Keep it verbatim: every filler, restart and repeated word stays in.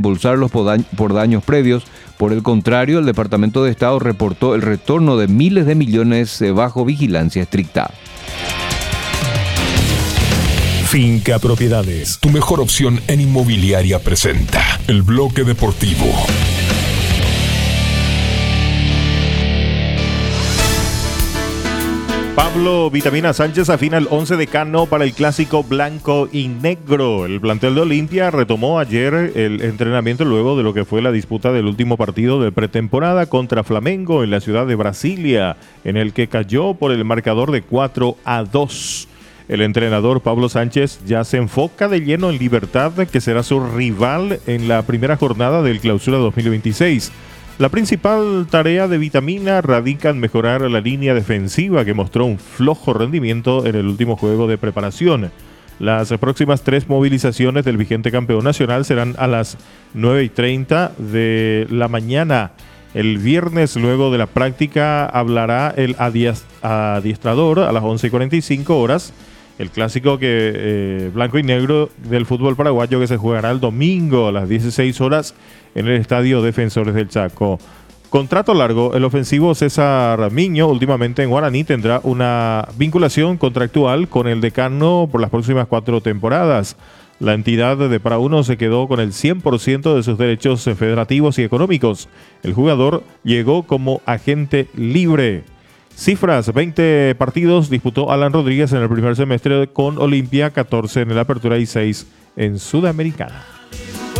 reembolsarlos por, da- por daños previos. Por el contrario, el Departamento de Estado reportó el retorno de miles de millones eh, bajo vigilancia estricta. Finca Propiedades, tu mejor opción en inmobiliaria, presenta el bloque deportivo. Pablo Vitamina Sánchez afina el once decano para el clásico blanco y negro. El plantel de Olimpia retomó ayer el entrenamiento luego de lo que fue la disputa del último partido de pretemporada contra Flamengo en la ciudad de Brasilia, en el que cayó por el marcador de cuatro a dos. El entrenador Pablo Sánchez ya se enfoca de lleno en Libertad, que será su rival en la primera jornada del Clausura dos mil veintiséis. La principal tarea de Vitamina radica en mejorar la línea defensiva, que mostró un flojo rendimiento en el último juego de preparación. Las próximas tres movilizaciones del vigente campeón nacional serán a las nueve y treinta de la mañana. El viernes, luego de la práctica, hablará el adiestrador a las once y cuarenta y cinco horas. El clásico que eh, blanco y negro del fútbol paraguayo, que se jugará el domingo a las dieciséis horas en el Estadio Defensores del Chaco. Contrato largo, el ofensivo César Miño últimamente en Guaraní tendrá una vinculación contractual con el decano por las próximas cuatro temporadas. La entidad de Parauno se quedó con el cien por ciento de sus derechos federativos y económicos. El jugador llegó como agente libre. Cifras: veinte partidos disputó Alan Rodríguez en el primer semestre con Olimpia, catorce en el Apertura y seis en Sudamericana.